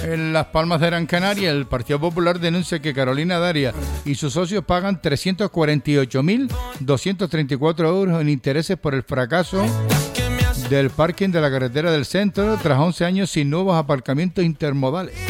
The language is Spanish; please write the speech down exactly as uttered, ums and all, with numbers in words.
En Las Palmas de Gran Canaria, el Partido Popular denuncia que Carolina Darias y sus socios pagan trescientos cuarenta y ocho mil doscientos treinta y cuatro euros en intereses por el fracaso del parking de la carretera del centro tras once años sin nuevos aparcamientos intermodales.